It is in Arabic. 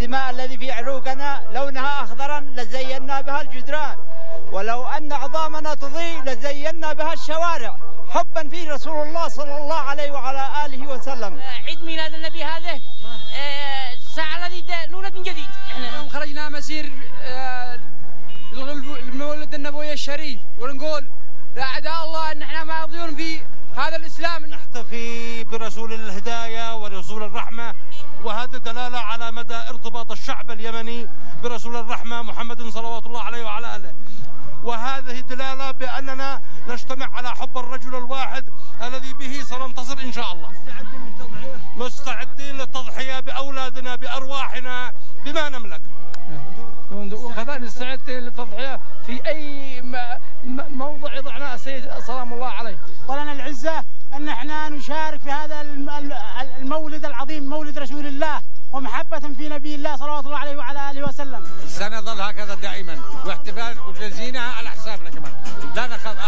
الدماء الذي في عروقنا لونها أخضرا لزينا بها الجدران، ولو أن عظامنا تضيء لزينا بها الشوارع حبا في رسول الله صلى الله عليه وعلى آله وسلم. عيد ميلاد النبي هذا الساعة الذي نولد من جديد. احنا خرجنا مسير المولد النبوي الشريف، ونقول لأعداء الله أن احنا ماضيون في هذا الإسلام. نحتفي برسول الهداية ورسول الرحمة، وهذا دلالة على مدى ارتباط الشعب اليمني برسول الرحمة محمد صلوات الله عليه وعلى آله، وهذه دلالة بأننا نجتمع على حب الرجل الواحد الذي به سننتصر إن شاء الله. مستعدين للتضحية بأولادنا بأرواحنا بما نملك، وكذلك نستعد للتضحية في أي موضع يضعنا السيد سلام الله عليه. ولنا العزة أن احنا نشارك في هذا المولد العظيم، مولد رسول الله، ومحبة في نبي الله صلوات الله عليه وعلى آله وسلم. سنظل هكذا دائما، واحتفال وجزينها على حسابنا كمان، لا نخاف.